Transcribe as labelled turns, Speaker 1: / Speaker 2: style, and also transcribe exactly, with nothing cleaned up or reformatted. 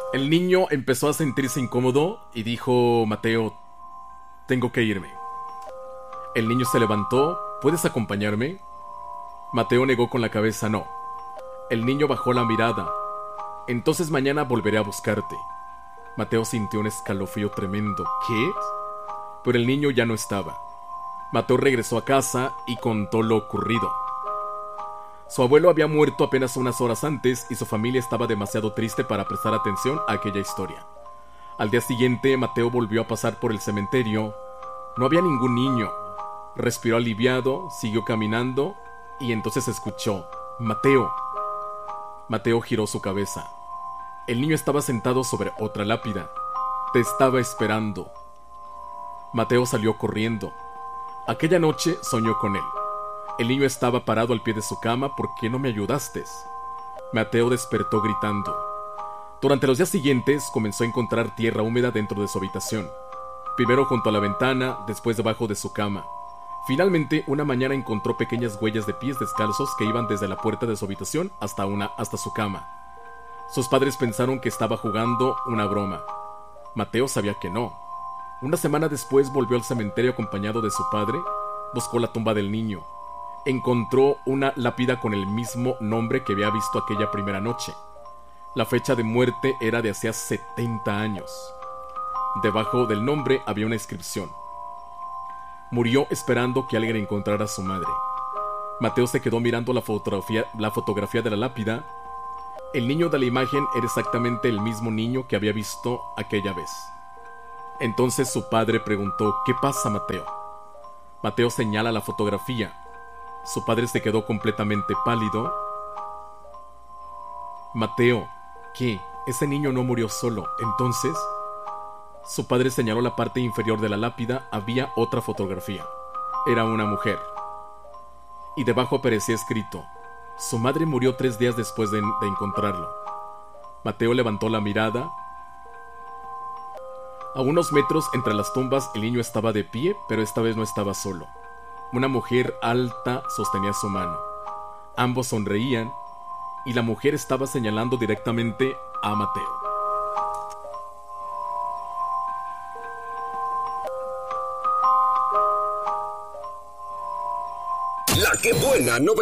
Speaker 1: El niño empezó a sentirse incómodo y dijo: Mateo, tengo que irme. El niño se levantó: ¿puedes acompañarme? Mateo negó con la cabeza: no. El niño bajó la mirada: entonces mañana volveré a buscarte. Mateo sintió un escalofrío tremendo. ¿Qué? Pero el niño ya no estaba. Mateo regresó a casa y contó lo ocurrido. Su abuelo había muerto apenas unas horas antes y su familia estaba demasiado triste para prestar atención a aquella historia. Al día siguiente, Mateo volvió a pasar por el cementerio. No había ningún niño. Respiró aliviado, siguió caminando y entonces escuchó: Mateo. Mateo giró su cabeza. El niño estaba sentado sobre otra lápida. Te estaba esperando. Mateo salió corriendo. Aquella noche soñó con él. El niño estaba parado al pie de su cama. ¿Por qué no me ayudaste? Mateo despertó gritando. Durante los días siguientes comenzó a encontrar tierra húmeda dentro de su habitación. Primero junto a la ventana, después debajo de su cama. Finalmente, una mañana encontró pequeñas huellas de pies descalzos que iban desde la puerta de su habitación hasta, una, hasta su cama. Sus padres pensaron que estaba jugando una broma. Mateo sabía que no. Una semana después volvió al cementerio acompañado de su padre. Buscó la tumba del niño. Encontró una lápida con el mismo nombre que había visto aquella primera noche. La fecha de muerte era de hacía setenta años. Debajo del nombre había una inscripción: murió esperando que alguien encontrara a su madre. Mateo se quedó mirando la fotografía, la fotografía de la lápida. El niño de la imagen era exactamente el mismo niño que había visto aquella vez. Entonces su padre preguntó: ¿qué pasa, Mateo? Mateo señala la fotografía. Su padre se quedó completamente pálido. Mateo, ¿qué? Ese niño no murió solo. Entonces, su padre señaló la parte inferior de la lápida. Había otra fotografía. Era una mujer. Y debajo aparecía escrito: su madre murió tres días después de, de encontrarlo. Mateo levantó la mirada. A unos metros entre las tumbas el niño estaba de pie, pero esta vez no estaba solo. Una mujer alta sostenía su mano. Ambos sonreían y la mujer estaba señalando directamente a Mateo.
Speaker 2: La que buena no